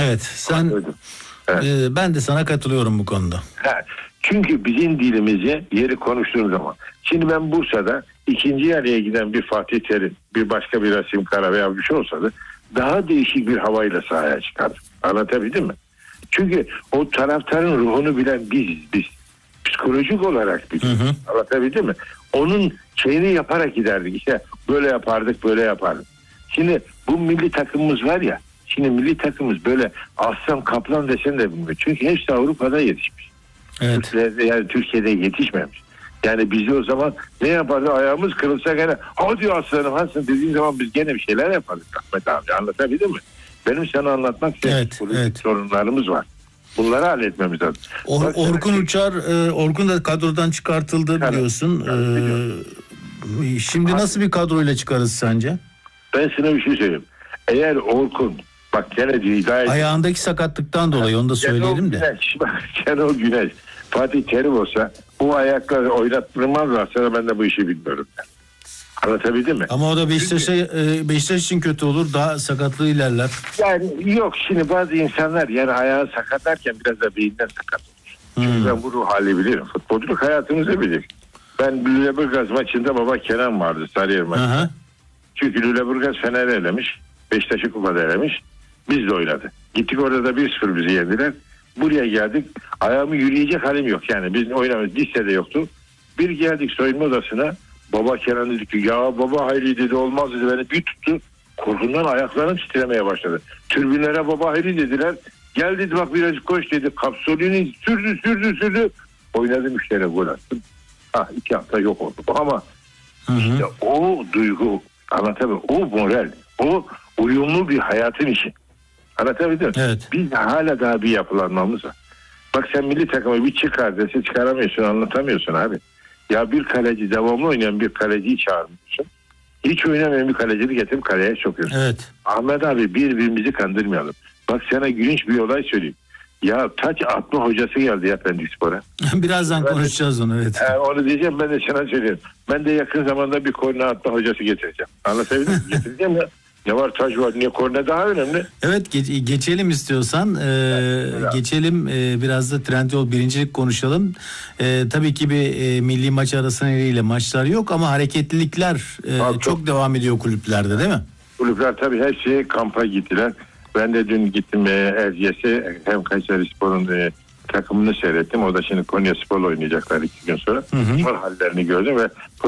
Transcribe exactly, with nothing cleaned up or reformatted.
Evet, sen evet. E, ben de sana katılıyorum bu konuda. Ha, çünkü bizim dilimizi yeri konuştuğum zaman. Şimdi ben Bursa'da ikinci yarıya giden bir Fatih Terim, bir başka bir Rasim Kara veya bir şey olsa da daha değişik bir havayla sahaya çıkardım. Anlatabildim mi? Çünkü o taraftarın ruhunu bilen biziz biz. Psikolojik olarak biz. Hı hı. Anlatabildim mi? Onun şeyini yaparak giderdik. İşte böyle yapardık, böyle yapardık. Şimdi bu milli takımımız var ya, şimdi milli takımımız böyle aslan kaplan desen de bilmiyor. Çünkü hepsi Avrupa'da yetişmiş. Evet. Türkiye'de, yani Türkiye'de yetişmemiş. Yani biz de o zaman ne yapardı? Ayağımız kırılsa gene hadi aslanım Hasan dediğin zaman biz gene bir şeyler yapardık Ahmet abi. Anlatabildim mi? Benim sana anlatmak için evet, evet. sorunlarımız var. Bunları halletmemiz lazım. Or, Bak, Orkun şey... Uçar, e, Orkun da kadrodan çıkartıldı biliyorsun. Evet, ee, şimdi abi, nasıl bir kadroyla çıkarız sence? Ben sana bir şey söyleyeyim. Eğer Orkun, bak gene değil. Gayet... Ayağındaki sakatlıktan dolayı onu da söyleyelim de. Güneş, bak Şenol Güneş, Fatih Terim olsa bu ayakları oynattırmazlarsa ben de bu işi bilmiyorum. Anlatabildim mi? Ama o da Beşiktaş'a, e, Beşiktaş için kötü olur. Daha sakatlığı ilerler. Yani yok şimdi bazı insanlar yani ayağı sakat derken biraz da beyinden sakat olur. Hmm. Çünkü ben bu ruh hali bilirim. Futbolculuk hayatımızı bilir. Ben Lüleburgaz maçında baba Kenan vardı Sarıyer maçında. Çünkü Lüleburgaz Fener'i elemiş. Beşiktaş'ı kupada elemiş. Biz de oynadı. Gittik orada da bir sıfır bizi yendiler. Buraya geldik. Ayağımı yürüyecek halim yok. Yani biz oynamayız. Listede yoktu. Bir geldik soyunma odasına. Baba Kenan dedi ki ya baba Hayri dedi olmaz dedi. Beni bir tuttu. Korkundan ayaklarım titremeye başladı. Tribünlere baba Hayri dediler. Gel dedi bak birazcık koş dedi. Kapsolini sürdü sürdü sürdü. Oynadım üç tane gol attım. Ah iki hafta yok oldu. Ama hı hı. işte o duygu anlatamıyorum. O moral. O uyumlu bir hayatın işi. Anlatabildim. Evet. Biz hala daha bir yapılanmamız var. Bak sen milli takımı bir çıkar dese çıkaramıyorsun, anlatamıyorsun abi. Ya bir kaleci devamlı oynayan bir kaleciyi çağırmışsın. Hiç oynamayan bir kaleciyi getirip kaleye sokuyorsun. Evet. Ahmet abi birbirimizi kandırmayalım. Bak sana gülünç bir olay söyleyeyim. Ya taç atma hocası geldi ya Pendik Spor'a. Birazdan ben konuşacağız de, onu evet. E, onu diyeceğim ben de sana söyleyeyim. Ben de yakın zamanda bir korne atma hocası getireceğim. Anlatabildim mi? Getireceğim ya. Ne var taç var niye korne daha önemli? Evet ge- geçelim istiyorsan ee, evet, geçelim ee, biraz da Trendyol birincilik konuşalım. Ee, tabii ki bir e, milli maç arası nedeniyle maçlar yok ama hareketlilikler e, çok, çok devam ediyor kulüplerde değil mi? Kulüpler tabii her şeyi kampa gittiler. Ben de dün gittim e, Erciyes'e hem Kayserispor'un e, takımını seyrettim. O da şimdi Konyaspor'la oynayacaklar iki gün sonra. Hı hı. Hallerini gördüm ve